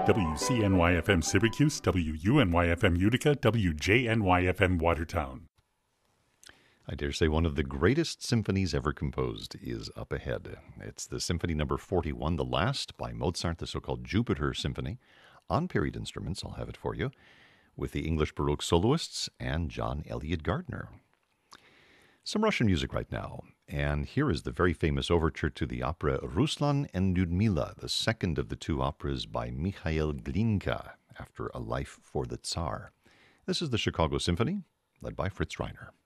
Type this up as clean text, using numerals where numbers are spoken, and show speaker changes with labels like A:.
A: WCNY-FM Syracuse, WUNY-FM Utica, WJNY-FM Watertown.
B: I dare say one of the greatest symphonies ever composed is up ahead. It's the Symphony No. 41, the last by Mozart, the so-called Jupiter Symphony, on period instruments, I'll have it for you, with the English Baroque soloists and John Elliott Gardner. Some Russian music right now, and here is the very famous overture to the opera Ruslan and Lyudmila, the second of the two operas by Mikhail Glinka, after A Life for the Tsar. This is the Chicago Symphony, led by Fritz Reiner.